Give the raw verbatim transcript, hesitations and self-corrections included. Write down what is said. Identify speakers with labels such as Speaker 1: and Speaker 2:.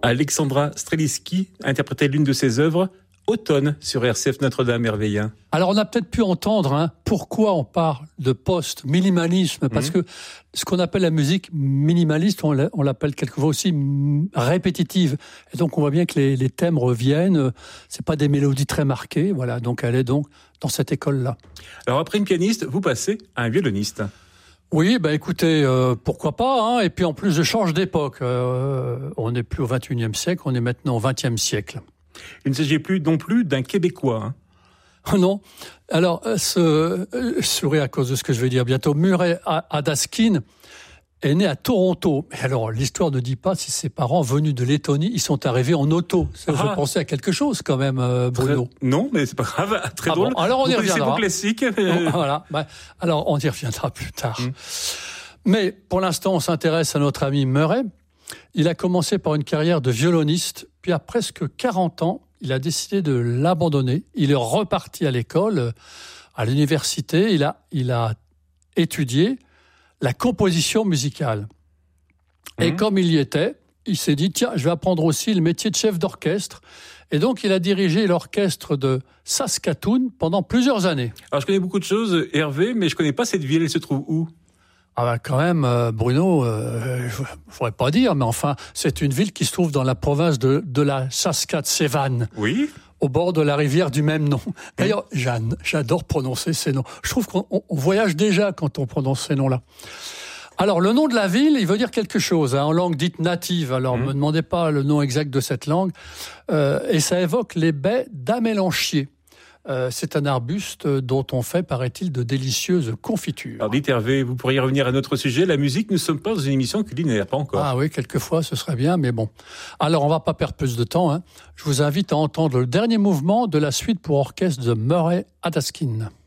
Speaker 1: Alexandra Strelitzky interprétait l'une de ses œuvres, Automne, sur R C F Notre-Dame-Merveillen.
Speaker 2: Alors on a peut-être pu entendre hein, pourquoi on parle de post-minimalisme, parce mmh. que ce qu'on appelle la musique minimaliste, on l'appelle quelquefois aussi répétitive. Et donc on voit bien que les, les thèmes reviennent, c'est pas des mélodies très marquées, voilà, donc elle est donc dans cette école-là.
Speaker 1: Alors après une pianiste, vous passez à un violoniste.
Speaker 2: Oui, bah écoutez, euh, pourquoi pas, hein, et puis en plus je change d'époque, euh, on n'est plus au vingt et unième siècle, on est maintenant au vingtième siècle.
Speaker 1: Il ne s'agit plus non plus d'un Québécois.
Speaker 2: Hein. Non. Alors, ce, je souris à cause de ce que je vais dire bientôt. Murray Adaskin est né à Toronto. Et alors, l'histoire ne dit pas si ses parents venus de Lettonie, ils sont arrivés en auto. Ça, ah. Je pensais à quelque chose quand même, Bruno.
Speaker 1: Très, non, mais c'est pas grave. Très ah drôle.
Speaker 2: Bon, alors on
Speaker 1: Vous
Speaker 2: y reviendra.
Speaker 1: C'est vos classiques.
Speaker 2: Bon, voilà. Bah, alors, on y reviendra plus tard. Mmh. Mais pour l'instant, on s'intéresse à notre ami Murray. Il a commencé par une carrière de violoniste, puis à presque quarante ans, il a décidé de l'abandonner. Il est reparti à l'école, à l'université. Il a, il a étudié la composition musicale. Mmh. Et comme il y était, il s'est dit, tiens, je vais apprendre aussi le métier de chef d'orchestre. Et donc, il a dirigé l'orchestre de Saskatoon pendant plusieurs années.
Speaker 1: Alors, je connais beaucoup de choses, Hervé, mais je connais pas cette ville. Elle se trouve où ?
Speaker 2: Ah ben quand même, euh, Bruno, euh, je ne pourrais pas dire, mais enfin, c'est une ville qui se trouve dans la province de, de la Saskatchewan.
Speaker 1: Oui.
Speaker 2: Au bord de la rivière du même nom. D'ailleurs, Jeanne, j'adore prononcer ces noms. Je trouve qu'on on, on voyage déjà quand on prononce ces noms-là. Alors, le nom de la ville, il veut dire quelque chose, hein, en langue dite native. Alors, ne mmh. me demandez pas le nom exact de cette langue. Euh, et ça évoque les baies d'Amélanchier. Euh, c'est un arbuste dont on fait, paraît-il, de délicieuses confitures.
Speaker 1: Alors dites Hervé, vous pourriez revenir à notre sujet, la musique. Nous ne sommes pas dans une émission culinaire, pas encore.
Speaker 2: Ah oui, quelquefois ce serait bien, mais bon. Alors on va pas perdre plus de temps. Hein. Je vous invite à entendre le dernier mouvement de la suite pour orchestre de Murray Adaskin.